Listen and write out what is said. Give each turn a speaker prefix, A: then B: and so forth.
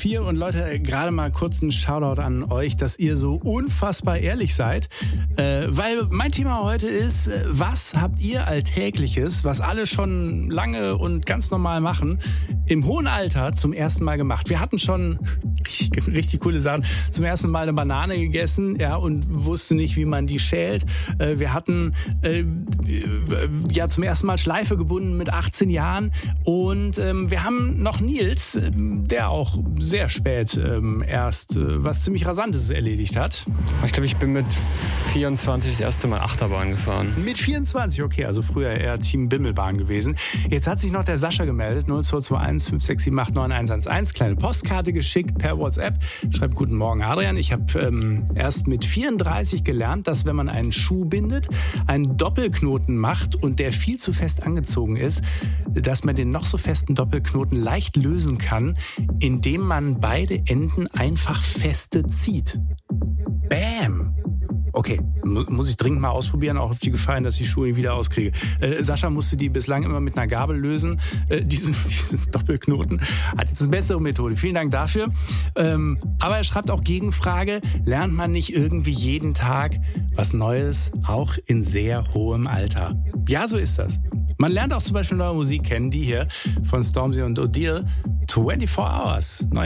A: 4 und Leute, gerade mal kurz einen Shoutout an euch, dass ihr so unfassbar ehrlich seid, weil mein Thema heute ist, was habt ihr Alltägliches, was alle schon lange und ganz normal machen, im hohen Alter zum ersten Mal gemacht? Wir hatten schon richtig coole Sachen. Zum ersten Mal eine Banane gegessen, ja, und wusste nicht, wie man die schält. Wir hatten zum ersten Mal Schleife gebunden mit 18 Jahren und wir haben noch Nils, der auch sehr spät erst was ziemlich Rasantes erledigt hat.
B: Ich glaube, ich bin mit 24 das erste Mal Achterbahn gefahren.
A: Mit 24, okay, also früher eher Team Bimmelbahn gewesen. Jetzt hat sich noch der Sascha gemeldet, 0221 567 9111, kleine Postkarte geschickt per WhatsApp. Schreibt: Guten Morgen, Adrian. Ich habe erst mit 34 gelernt, dass wenn man einen Schuh bindet, einen Doppelknoten macht und der viel zu fest angezogen ist, dass man den noch so festen Doppelknoten leicht lösen kann, indem man beide Enden einfach feste zieht. Bam! Okay, muss ich dringend mal ausprobieren, auch auf die Gefahr hin, dass ich die Schuhe wieder auskriege. Sascha musste die bislang immer mit einer Gabel lösen, diesen Doppelknoten. Hat jetzt eine bessere Methode. Vielen Dank dafür. Aber er schreibt auch Gegenfrage: Lernt man nicht irgendwie jeden Tag was Neues, auch in sehr hohem Alter? Ja, so ist das. Man lernt auch zum Beispiel neue Musik kennen, die hier von Stormzy und Odile, 24 Hours.